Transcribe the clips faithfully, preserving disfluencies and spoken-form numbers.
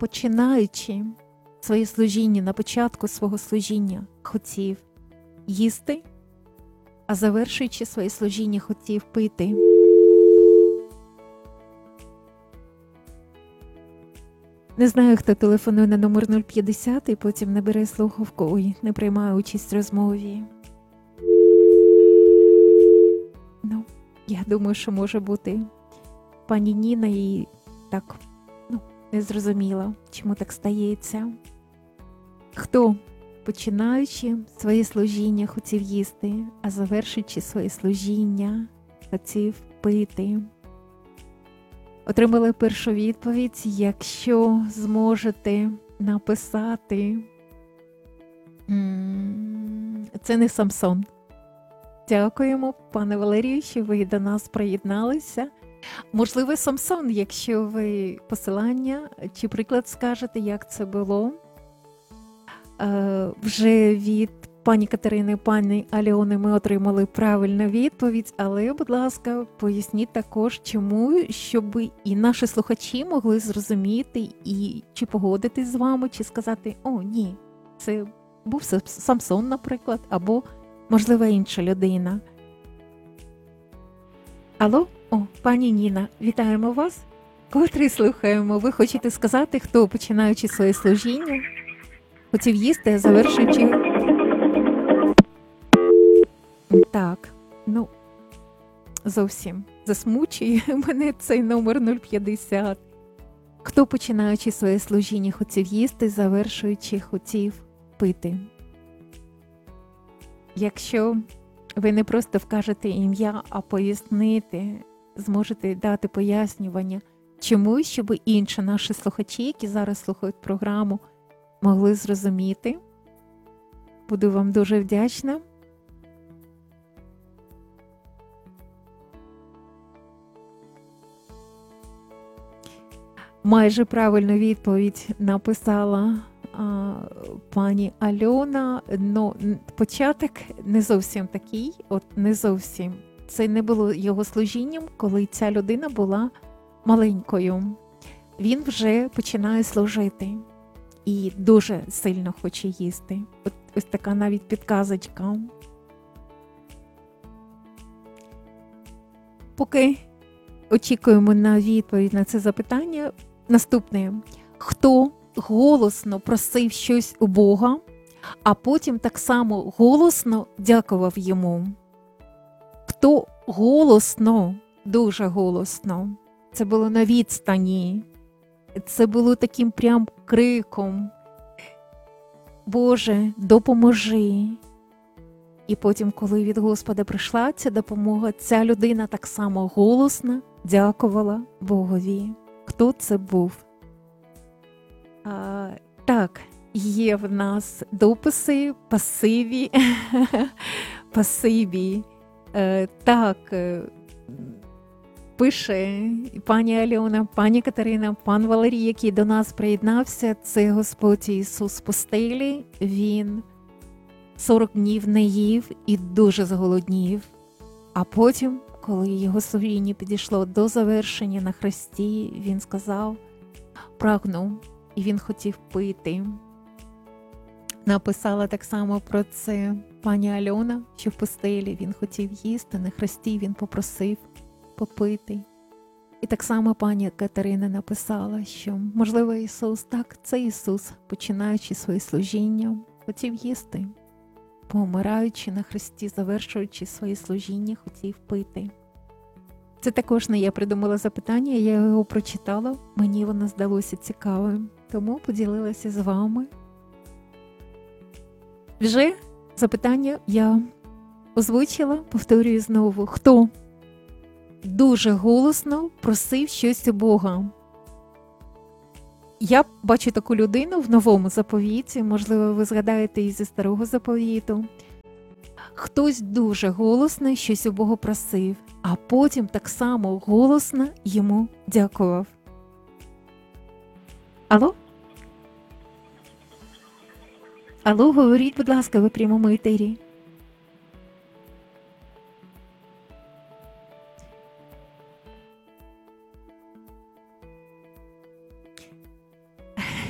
починаючи своє служіння, на початку свого служіння хотів їсти, а завершуючи своє служіння хотів пити. Не знаю, хто телефонує на номер нуль п'ятдесят і потім не бере слухавку, ой, не приймає участь в розмові. Ну, я думаю, що може бути пані Ніна і так, ну, не зрозуміла, чому так стається. Хто, починаючи своє служіння, хотів їсти, а завершуючи своє служіння, хотів пити. Отримали першу відповідь, якщо зможете написати. Це не Самсон. Дякуємо, пане Валерію, що ви до нас приєдналися. Можливо, Самсон, якщо ви посилання чи приклад скажете, як це було. Вже від пані Катерини, пані Альони ми отримали правильну відповідь, але, будь ласка, поясніть також, чому, щоб і наші слухачі могли зрозуміти, і чи погодитись з вами, чи сказати, о, ні, це був Самсон, наприклад, або, можливо, інша людина. Алло? О, пані Ніна, вітаємо вас. Котрий слухаємо. Ви хочете сказати, хто, починаючи своє служіння, хотів їсти, а завершуючи... Так, ну, зовсім засмучує мене цей номер нуль п'ятдесят. Хто, починаючи своє служіння, хотів їсти, завершуючи, хотів пити. Якщо ви не просто вкажете ім'я, а пояснити, зможете дати пояснювання, чому, щоб інші наші слухачі, які зараз слухають програму, могли зрозуміти. Буду вам дуже вдячна. Майже правильну відповідь написала а, пані Альона, но початок не зовсім такий, от не зовсім. Це не було його служінням, коли ця людина була маленькою. Він вже починає служити і дуже сильно хоче їсти. От ось така навіть підказочка. Поки очікуємо на відповідь на це запитання, наступне. Хто голосно просив щось у Бога, а потім так само голосно дякував йому? Хто голосно, дуже голосно, це було на відстані, це було таким прям криком: Боже, допоможи. І потім, коли від Господа прийшла ця допомога, ця людина так само голосно дякувала Богові. Хто це був? А, так, є в нас дописи, пасиві, пасиві. Е, так, е, пише пані Альона, пані Катерина, пан Валерій, який до нас приєднався, це Господь Ісус в пустелі. Він сорок днів не їв і дуже зголоднів. А потім, коли його служіння підійшло до завершення на хресті, він сказав: прагнув, і він хотів пити. Написала так само про це пані Альона, що в пустелі він хотів їсти, на хресті він попросив попити. І так само пані Катерина написала, що, можливо, Ісус, так, це Ісус, починаючи своє служіння, хотів їсти. Помираючи на хресті, завершуючи своє служіння, хотів пити. Це також не я придумала запитання, я його прочитала, мені воно здалося цікавим, тому поділилася з вами. Вже запитання я озвучила, повторюю знову. Хто дуже голосно просив щось у Бога? Я бачу таку людину в новому заповіті, можливо, ви згадаєте і зі старого заповіту. Хтось дуже голосно щось у Бога просив, а потім так само голосно йому дякував. Алло? Алло, говоріть, будь ласка, ви в прямому етері.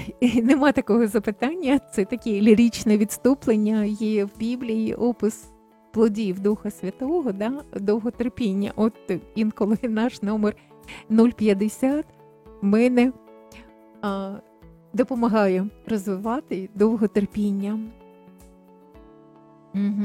і нема такого запитання, це таке ліричне відступлення, є в Біблії опис плодів Духа Святого, да? Довготерпіння. От інколи наш номер нуль п'ятдесят мене а, допомагає розвивати довготерпіння. Угу.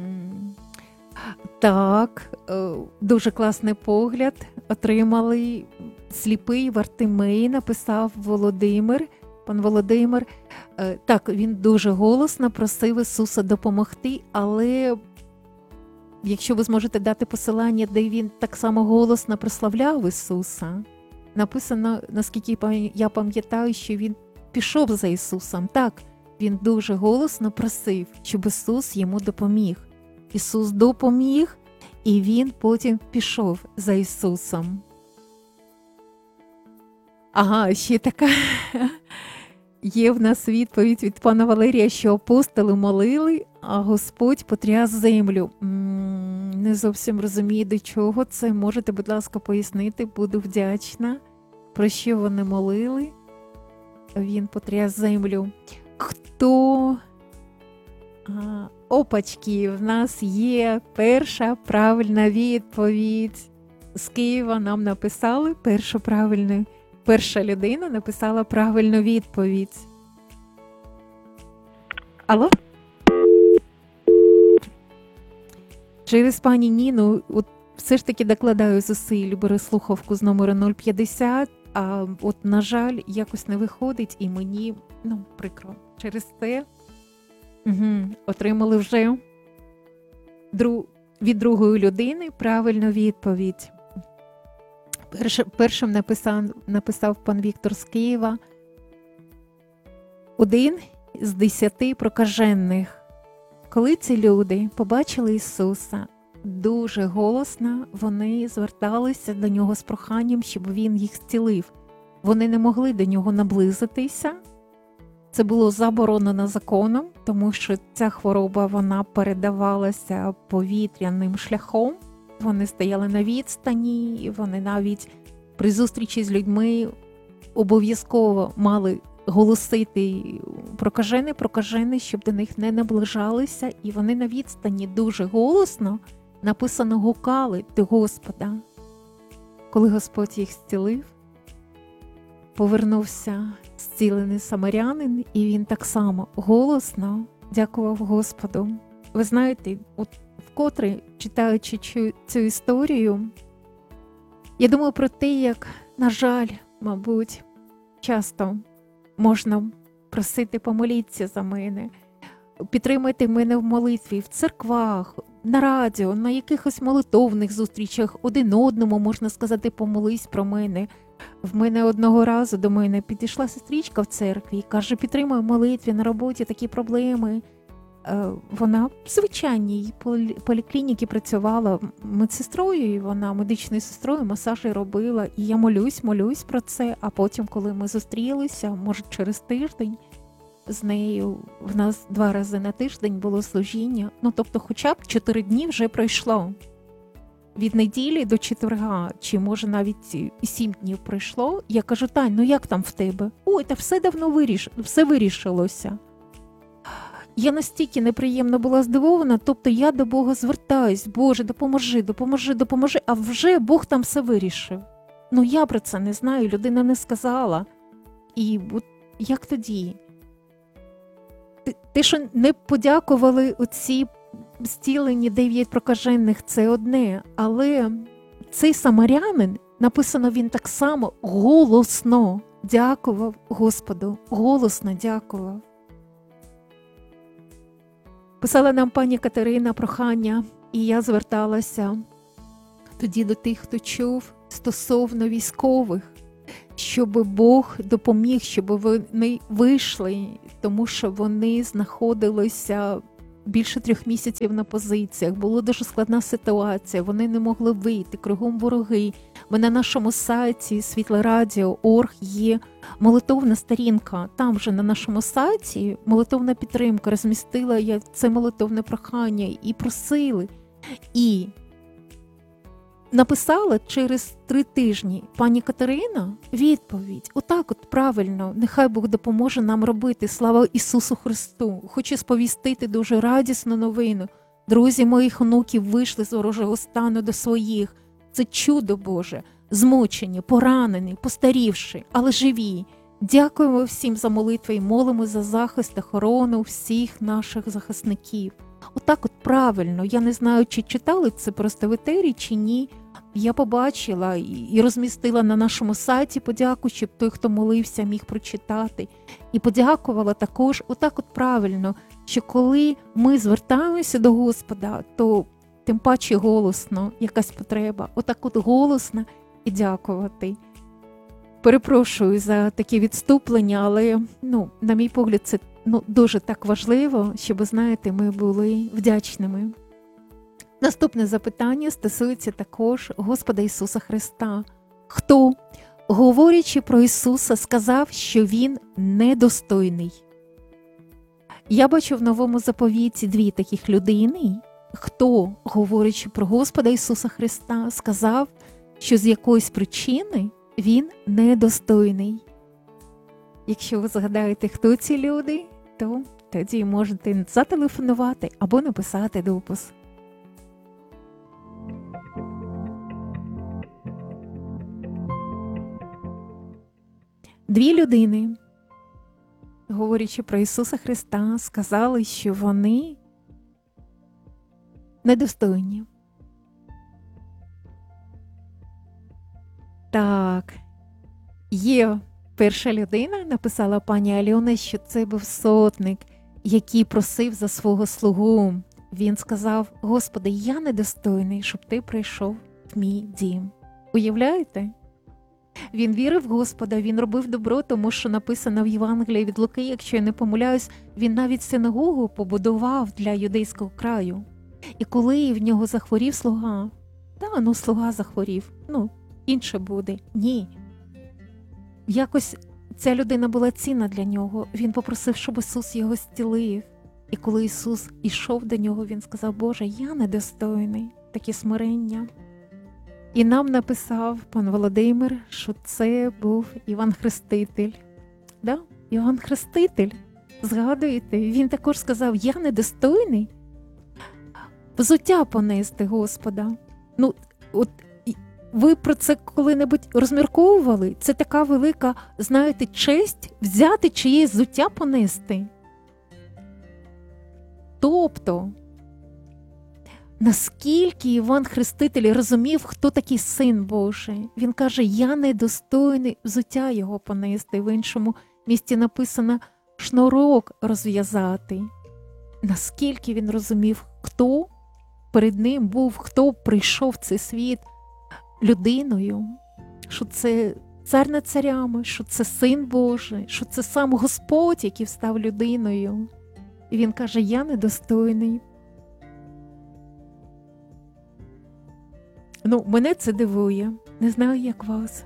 Так, дуже класний погляд отримали. Сліпий Вартимей, написав Володимир. Пан Володимир, так, він дуже голосно просив Ісуса допомогти, але якщо ви зможете дати посилання, де він так само голосно прославляв Ісуса, написано, наскільки я пам'ятаю, що він пішов за Ісусом. Так, він дуже голосно просив, щоб Ісус йому допоміг. Ісус допоміг, і він потім пішов за Ісусом. Ага, ще така є в нас відповідь від пана Валерія, що апостоли молили, а Господь потряс землю. М-м, не зовсім розумію, до чого це. Можете, будь ласка, пояснити, буду вдячна. Про що вони молили? Він потряс землю. Хто? А, опачки, в нас є перша правильна відповідь. З Києва нам написали першу правильну. Перша людина написала правильну відповідь. Алло? Через пані Ніну от все ж таки докладаю зусиль, беру слухавку з номеру нуль п'ятдесят, а от, на жаль, якось не виходить і мені, ну, прикро. Через це угу, отримали вже дру... від другої людини правильну відповідь. Перш, першим написав, написав пан Віктор з Києва. Один з десяти прокажених. Коли ці люди побачили Ісуса, дуже голосно вони зверталися до Нього з проханням, щоб Він їх зцілив. Вони не могли до Нього наблизитися. Це було заборонено законом, тому що ця хвороба вона передавалася повітряним шляхом. Вони стояли на відстані, вони навіть при зустрічі з людьми обов'язково мали голосити прокажений, прокажений, щоб до них не наближалися. І вони на відстані дуже голосно, написано, гукали до Господа. Коли Господь їх зцілив, повернувся зцілений самарянин, і він так само голосно дякував Господу. Ви знаєте, от вкотре, читаючи цю, цю історію, я думаю про те, як, на жаль, мабуть, часто можна просити помоліться за мене, підтримайте мене в молитві, в церквах, на радіо, на якихось молитовних зустрічах, один одному, можна сказати, помолись про мене. В мене одного разу до мене підійшла сестричка в церкві і каже, підтримай в молитві, на роботі такі проблеми. Вона в звичайній поліклініці працювала медсестрою, і вона медичною сестрою масажі робила. І я молюсь, молюсь про це, а потім, коли ми зустрілися, може через тиждень, з нею в нас два рази на тиждень було служіння. Ну, тобто хоча б чотири дні вже пройшло. Від неділі до четверга, чи може навіть і сім днів пройшло. Я кажу, Тань, ну як там в тебе? Ой, та все давно виріш... все вирішилося. Я настільки неприємно була здивована, тобто я до Бога звертаюсь, Боже, допоможи, допоможи, допоможи, а вже Бог там все вирішив. Ну я про це не знаю, людина не сказала. І от як тоді? Те, що не подякували оці зцілені дев'ять прокажених, це одне, але цей самарянин, написано, він так само голосно дякував Господу, голосно дякував. Писала нам пані Катерина прохання, і я зверталася тоді до тих, хто чув, стосовно військових, щоб Бог допоміг, щоб вони вийшли, тому що вони знаходилися більше трьох місяців на позиціях, була дуже складна ситуація, вони не могли вийти, кругом вороги. Ми на нашому сайті світлорадіо крапка орг є молитовна сторінка, там же на нашому сайті молитовна підтримка, розмістила я це молитовне прохання і просили. І написала через три тижні пані Катерина відповідь. Отак от правильно, нехай Бог допоможе нам робити. Слава Ісусу Христу. Хочу сповістити дуже радісну новину. Друзі моїх онуків вийшли з ворожого стану до своїх. Це чудо Боже. Змучені, поранені, постарівши, але живі. Дякуємо всім за молитви і молимо за захист, охорону всіх наших захисників. Отак от правильно, я не знаю, чи читали це просто в етері, чи ні. Я побачила і розмістила на нашому сайті подяку, щоб той, хто молився, міг прочитати. І подякувала також, отак от правильно, що коли ми звертаємося до Господа, то тим паче голосно, якась потреба, отак от голосно і дякувати. Перепрошую за такі відступлення, але, ну, на мій погляд, це ну, дуже так важливо, щоб, знаєте, ми були вдячними. Наступне запитання стосується також Господа Ісуса Христа. Хто, говорячи про Ісуса, сказав, що Він недостойний? Я бачу в Новому заповіті дві таких людини. Хто, говорячи про Господа Ісуса Христа, сказав, що з якоїсь причини Він недостойний. Якщо ви згадаєте, хто ці люди, то тоді можете зателефонувати або написати допис. Дві людини, говорячи про Ісуса Христа, сказали, що вони недостойні. Так, є перша людина, написала пані Альона, що це був сотник, який просив за свого слугу. Він сказав: Господи, я недостойний, щоб ти прийшов в мій дім. Уявляєте? Він вірив в Господа, він робив добро, тому що написано в Євангелії від Луки, якщо я не помиляюсь, він навіть синагогу побудував для юдейського краю. І коли в нього захворів слуга, та, ну слуга захворів, ну, інше буде. Ні. Якось ця людина була цінна для нього. Він попросив, щоб Ісус його зцілив. І коли Ісус ішов до нього, він сказав: Боже, я недостойний. Таке смирення. І нам написав пан Володимир, що це був Іван Хреститель. Да? Іван Хреститель. Згадуєте? Він також сказав: я недостойний взуття понести Господа. Ну, от ви про це коли-небудь розмірковували? Це така велика, знаєте, честь взяти чиєсь взуття понести. Тобто, наскільки Іван Хреститель розумів, хто такий Син Божий. Він каже: я недостойний взуття його понести. В іншому місці написано шнурок розв'язати. Наскільки він розумів, хто перед ним був, хто прийшов в цей світ людиною, що це цар над царями, що це Син Божий, що це сам Господь, який став людиною. І він каже: я недостойний. Ну, мене це дивує. Не знаю, як вас.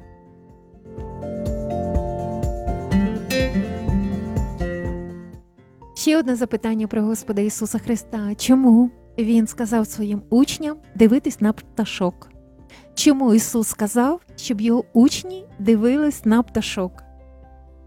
Ще одне запитання про Господа Ісуса Христа. Чому Він сказав своїм учням дивитись на пташок? Чому Ісус сказав, щоб його учні дивились на пташок?